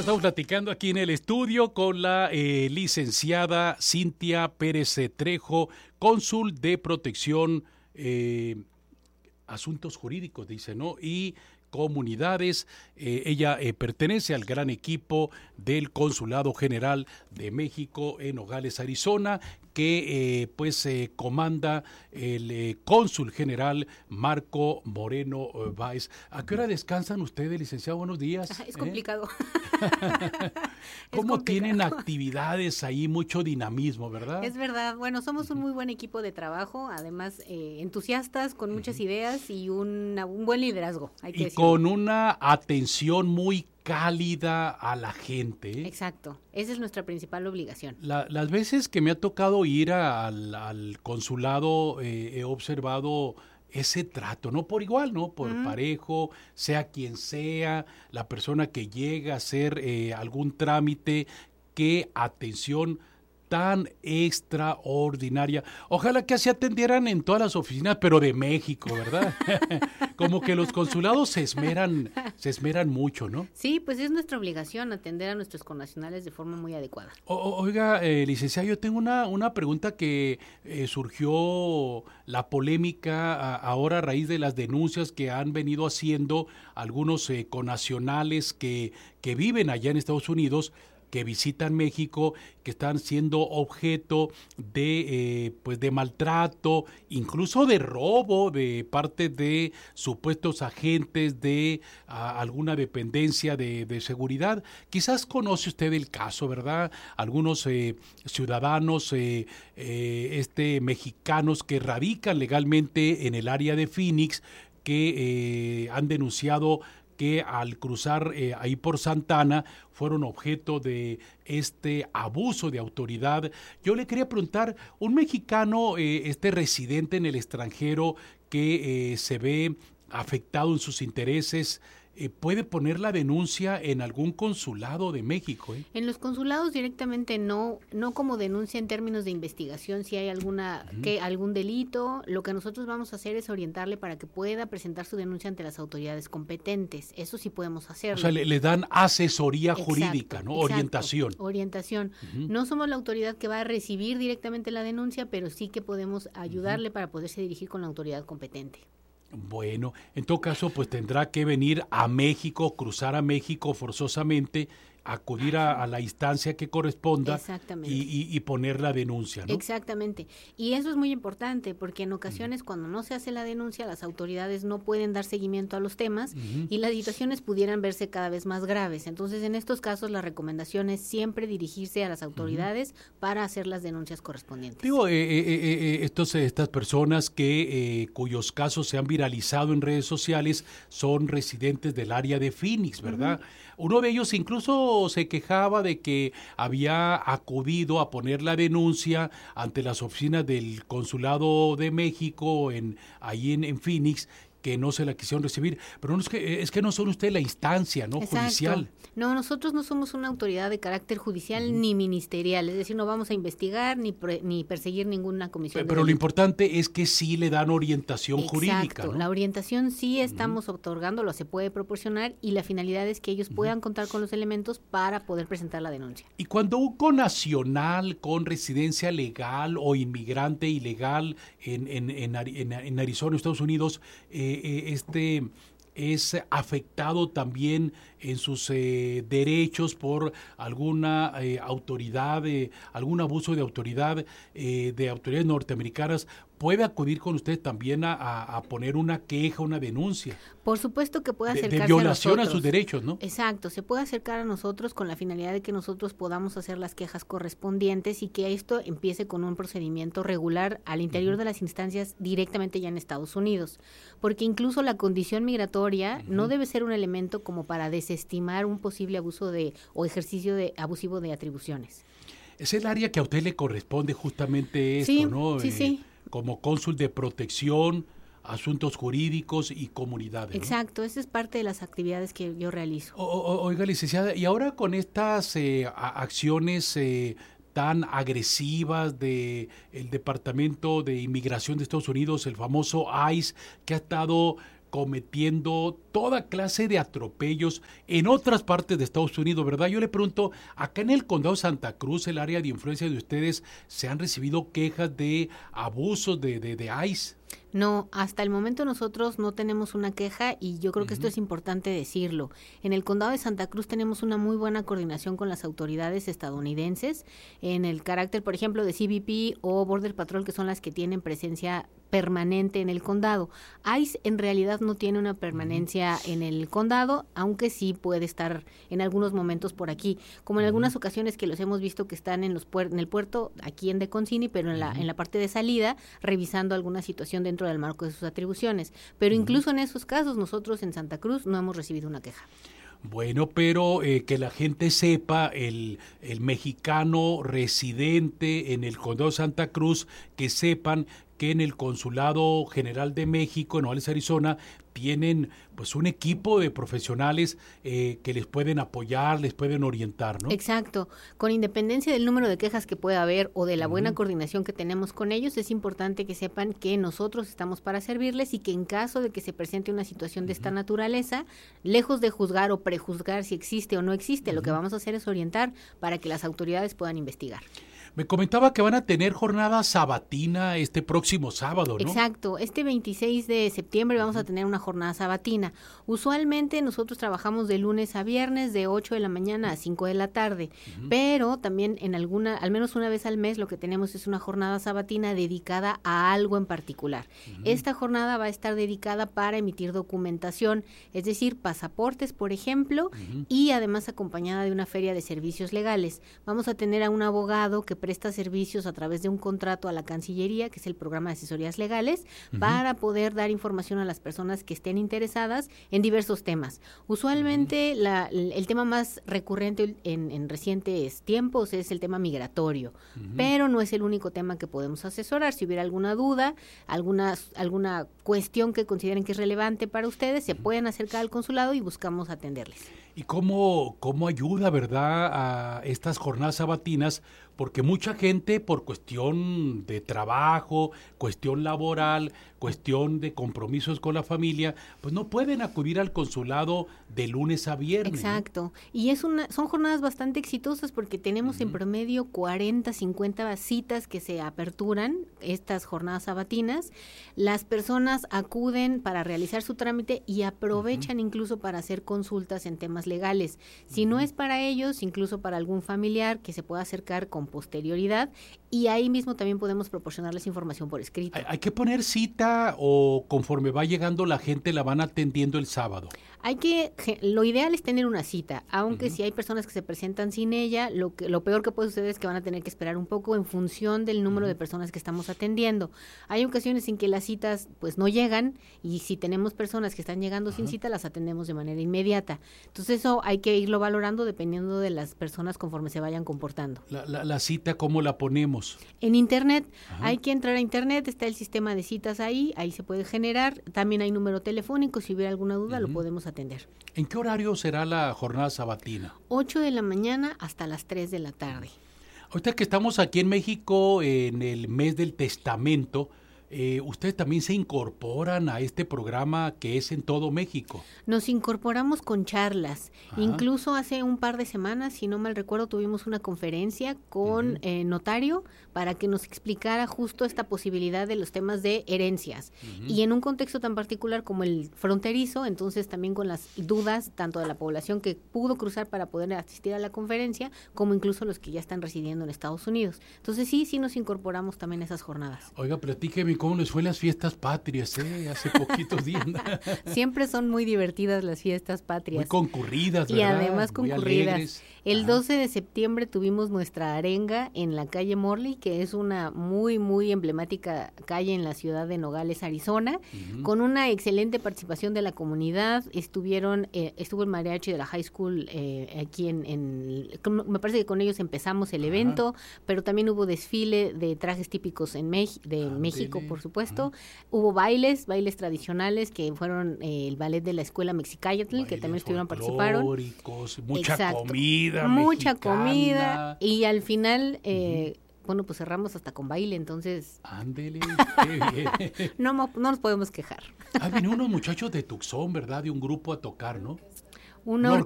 Estamos platicando aquí en el estudio con la licenciada Cintia Pérez Trejo, cónsul de protección, asuntos jurídicos, dice, ¿no? Y comunidades. Ella pertenece al gran equipo del Consulado General de México en Nogales, Arizona, que comanda el cónsul general Marco Moreno Báez. ¿A qué hora descansan ustedes, licenciado? Buenos días. Es complicado. ¿Cómo tienen actividades ahí? Mucho dinamismo, ¿verdad? Es verdad. Bueno, somos un muy buen equipo de trabajo, además entusiastas, con muchas ideas y un buen liderazgo, hay que decirlo. Con una atención muy cálida a la gente. Exacto, esa es nuestra principal obligación. Las veces que me ha tocado ir al consulado he observado ese trato, no por igual, ¿no? Por parejo, sea quien sea, la persona que llega a hacer algún trámite, qué atención tan extraordinaria. Ojalá que así atendieran en todas las oficinas, pero de México, ¿verdad? Como que los consulados se esmeran mucho, ¿no? Sí, pues es nuestra obligación atender a nuestros connacionales de forma muy adecuada. Oiga, licenciada, yo tengo una pregunta que surgió la polémica ahora a raíz de las denuncias que han venido haciendo algunos connacionales que viven allá en Estados Unidos, que visitan México, que están siendo objeto de maltrato, incluso de robo de parte de supuestos agentes de alguna dependencia de seguridad. Quizás conoce usted el caso, ¿verdad? Algunos ciudadanos mexicanos que radican legalmente en el área de Phoenix, que han denunciado que al cruzar ahí por Santana fueron objeto de este abuso de autoridad. Yo le quería preguntar, un mexicano, residente en el extranjero que se ve afectado en sus intereses, ¿puede poner la denuncia en algún consulado de México? En los consulados directamente no como denuncia en términos de investigación si hay algún delito. Lo que nosotros vamos a hacer es orientarle para que pueda presentar su denuncia ante las autoridades competentes. Eso sí podemos hacerlo. O sea, le dan asesoría jurídica, ¿no? Orientación. No somos la autoridad que va a recibir directamente la denuncia, pero sí que podemos ayudarle para poderse dirigir con la autoridad competente. Bueno, en todo caso, pues tendrá que venir a México, cruzar a México forzosamente, acudir a la instancia que corresponda y poner la denuncia, ¿no? Exactamente. Y eso es muy importante porque en ocasiones cuando no se hace la denuncia, las autoridades no pueden dar seguimiento a los temas y las situaciones pudieran verse cada vez más graves. Entonces, en estos casos, la recomendación es siempre dirigirse a las autoridades para hacer las denuncias correspondientes. Digo, estas personas cuyos casos se han viralizado en redes sociales son residentes del área de Phoenix, ¿verdad? Uno de ellos incluso se quejaba de que había acudido a poner la denuncia ante las oficinas del Consulado de México ahí en Phoenix, que no se la quisieron recibir, pero no es que no son usted la instancia, ¿no? Exacto. Judicial. No, nosotros no somos una autoridad de carácter judicial ni ministerial, es decir, no vamos a investigar ni perseguir ninguna comisión. Pero lo importante es que sí le dan orientación jurídica, ¿no? La orientación sí estamos otorgándolo, se puede proporcionar y la finalidad es que ellos puedan contar con los elementos para poder presentar la denuncia. Y cuando un connacional con residencia legal o inmigrante ilegal en Arizona, Estados Unidos, es afectado también en sus derechos por alguna autoridad, algún abuso de autoridades norteamericanas, puede acudir con usted también a poner una queja, una denuncia. Por supuesto que puede acercarse de violación a sus derechos, ¿no? Exacto, se puede acercar a nosotros con la finalidad de que nosotros podamos hacer las quejas correspondientes y que esto empiece con un procedimiento regular al interior de las instancias directamente ya en Estados Unidos, porque incluso la condición migratoria no debe ser un elemento como para desestimar un posible abuso o ejercicio abusivo de atribuciones. Es el área que a usted le corresponde justamente esto, ¿no? Sí. Como cónsul de protección, asuntos jurídicos y comunidades, ¿no? Exacto, esa es parte de las actividades que yo realizo. Oiga, licenciada, y ahora con estas acciones tan agresivas de el Departamento de Inmigración de Estados Unidos, el famoso ICE, que ha estado cometiendo toda clase de atropellos en otras partes de Estados Unidos, ¿verdad? Yo le pregunto, acá en el condado de Santa Cruz, el área de influencia de ustedes, ¿se han recibido quejas de abusos de ICE? No, hasta el momento nosotros no tenemos una queja y yo creo que esto es importante decirlo. En el condado de Santa Cruz tenemos una muy buena coordinación con las autoridades estadounidenses en el carácter, por ejemplo, de CBP o Border Patrol, que son las que tienen presencia permanente en el condado. ICE en realidad no tiene una permanencia en el condado, aunque sí puede estar en algunos momentos por aquí, como en algunas ocasiones que los hemos visto que están en en el puerto aquí en Deconcini, pero en la parte de salida, revisando alguna situación dentro del marco de sus atribuciones. Pero incluso en esos casos nosotros en Santa Cruz no hemos recibido una queja. Bueno, pero que la gente sepa, el mexicano residente en el condado de Santa Cruz, que sepan que en el Consulado General de México, en Nogales, Arizona, tienen pues un equipo de profesionales que les pueden apoyar, les pueden orientar, ¿no? Exacto. Con independencia del número de quejas que pueda haber o de la buena coordinación que tenemos con ellos, es importante que sepan que nosotros estamos para servirles y que en caso de que se presente una situación de esta naturaleza, lejos de juzgar o prejuzgar si existe o no existe, lo que vamos a hacer es orientar para que las autoridades puedan investigar. Me comentaba que van a tener jornada sabatina este próximo sábado, ¿no? Exacto, este 26 de septiembre vamos a tener una jornada sabatina. Usualmente nosotros trabajamos de lunes a viernes de 8 de la mañana a 5 de la tarde, pero también al menos una vez al mes lo que tenemos es una jornada sabatina dedicada a algo en particular. Esta jornada va a estar dedicada para emitir documentación, es decir, pasaportes, por ejemplo, y además acompañada de una feria de servicios legales. Vamos a tener a un abogado que presta servicios a través de un contrato a la Cancillería, que es el programa de asesorías legales, para poder dar información a las personas que estén interesadas en diversos temas. Usualmente el tema más recurrente en recientes tiempos es el tema migratorio, pero no es el único tema que podemos asesorar. Si hubiera alguna duda, alguna cuestión que consideren que es relevante para ustedes, se pueden acercar al consulado y buscamos atenderles. ¿Y cómo ayuda, verdad, a estas jornadas sabatinas? Porque mucha gente, por cuestión de trabajo, cuestión laboral, cuestión de compromisos con la familia, pues no pueden acudir al consulado de lunes a viernes. Exacto. Y son jornadas bastante exitosas porque tenemos en promedio 40, 50 citas que se aperturan, estas jornadas sabatinas. Las personas acuden para realizar su trámite y aprovechan incluso para hacer consultas en temas legales. Si no es para ellos, incluso para algún familiar que se pueda acercar con posterioridad, y ahí mismo también podemos proporcionarles información por escrito. ¿Hay que poner cita o conforme va llegando la gente la van atendiendo el sábado? Lo ideal es tener una cita, aunque si hay personas que se presentan sin ella, lo peor que puede suceder es que van a tener que esperar un poco en función del número de personas que estamos atendiendo. Hay ocasiones en que las citas pues no llegan, y si tenemos personas que están llegando sin cita, las atendemos de manera inmediata. Entonces eso hay que irlo valorando dependiendo de las personas conforme se vayan comportando. La cita, ¿cómo la ponemos? En Internet, hay que entrar a Internet, está el sistema de citas ahí se puede generar, también hay número telefónico, si hubiera alguna duda lo podemos atender. ¿En qué horario será la jornada sabatina? 8 de la mañana hasta las 3 de la tarde. Ahorita que estamos aquí en México en el mes del testamento, ustedes también se incorporan a este programa que es en todo México. Nos incorporamos con charlas. Incluso hace un par de semanas, si no mal recuerdo, tuvimos una conferencia con notario para que nos explicara justo esta posibilidad de los temas de herencias. Y en un contexto tan particular como el fronterizo, entonces también con las dudas tanto de la población que pudo cruzar para poder asistir a la conferencia, como incluso los que ya están residiendo en Estados Unidos. Entonces sí nos incorporamos también a esas jornadas. Oiga, platíqueme cómo les fue las fiestas patrias, hace poquitos días. Siempre son muy divertidas las fiestas patrias. Muy concurridas, ¿verdad? Y además concurridas. El 12 de septiembre tuvimos nuestra arenga en la calle Morley, que es una muy, muy emblemática calle en la ciudad de Nogales, Arizona, con una excelente participación de la comunidad. Estuvo el mariachi de la high school aquí me parece que con ellos empezamos el evento, pero también hubo desfile de trajes típicos de México, por supuesto. Hubo bailes tradicionales que fueron el ballet de la escuela Mexicayatl, que también participaron. Mucha Exacto. comida Mucha mexicana. comida, y al final bueno, pues cerramos hasta con baile, entonces... Ándele, qué bien. No nos podemos quejar. Vinieron unos muchachos de Tucson, ¿verdad? De un grupo a tocar, ¿no? Una